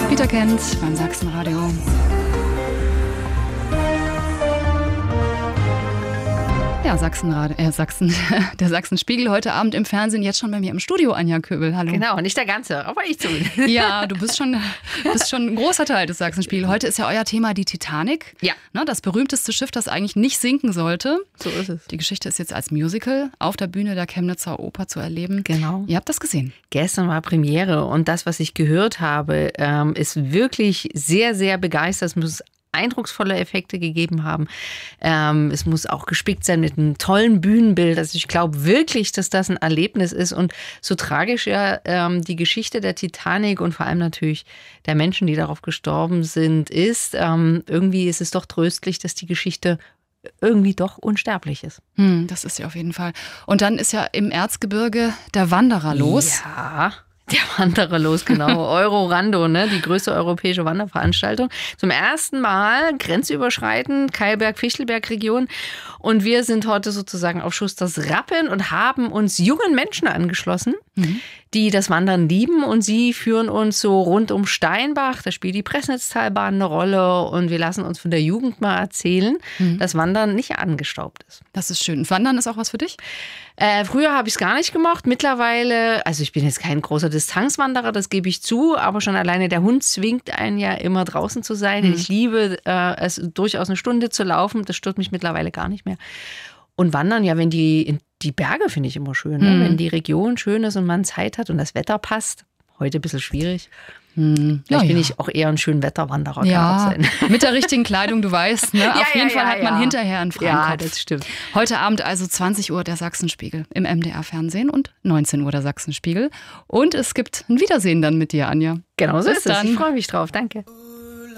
Peter Kent beim Sachsenradio. Ja, der Sachsenspiegel heute Abend im Fernsehen, jetzt schon bei mir im Studio, Anja Köbel. Hallo. Genau, nicht der ganze, aber ich zumindest. Ja, du bist schon ein großer Teil des Sachsenspiegels. Heute ist ja euer Thema die Titanic. Ja. Ne, das berühmteste Schiff, das eigentlich nicht sinken sollte. So ist es. Die Geschichte ist jetzt als Musical auf der Bühne der Chemnitzer Oper zu erleben. Genau. Ihr habt das gesehen. Gestern war Premiere und das, was ich gehört habe, ist wirklich sehr, sehr begeistert. Es muss eindrucksvolle Effekte gegeben haben. Es muss auch gespickt sein mit einem tollen Bühnenbild. Also ich glaube wirklich, dass das ein Erlebnis ist. Und so tragisch ja die Geschichte der Titanic und vor allem natürlich der Menschen, die darauf gestorben sind, ist, irgendwie ist es doch tröstlich, dass die Geschichte irgendwie doch unsterblich ist. Das ist sie auf jeden Fall. Und dann ist ja im Erzgebirge der Wanderer los. Ja. Der Wanderer los, genau. Eurorando, ne? Die größte europäische Wanderveranstaltung. Zum ersten Mal grenzüberschreitend, Keilberg-Fichtelberg-Region. Und wir sind heute sozusagen auf Schusters Rappen und haben uns jungen Menschen angeschlossen, die das Wandern lieben. Und sie führen uns so rund um Steinbach. Da spielt die Pressnitztalbahn eine Rolle. Und wir lassen uns von der Jugend mal erzählen, dass Wandern nicht angestaubt ist. Das ist schön. Wandern ist auch was für dich? Früher habe ich es gar nicht gemocht. Mittlerweile, also ich bin jetzt kein großer Distanzwanderer, das gebe ich zu, aber schon alleine der Hund zwingt einen ja immer draußen zu sein. Ich liebe es durchaus eine Stunde zu laufen, das stört mich mittlerweile gar nicht mehr. Und Wandern, ja, wenn die Berge finde ich immer schön, ne? Wenn die Region schön ist und man Zeit hat und das Wetter passt. Heute ein bisschen schwierig. Vielleicht bin ich auch eher ein Schönwetterwanderer. Ja, mit der richtigen Kleidung, du weißt. Ne? Auf jeden Fall hat man hinterher einen freien Kopf. Ja, das stimmt. Heute Abend also 20 Uhr der Sachsenspiegel im MDR-Fernsehen und 19 Uhr der Sachsenspiegel. Und es gibt ein Wiedersehen dann mit dir, Anja. Genau so Bis ist es. dann. Ich freue mich drauf. Danke.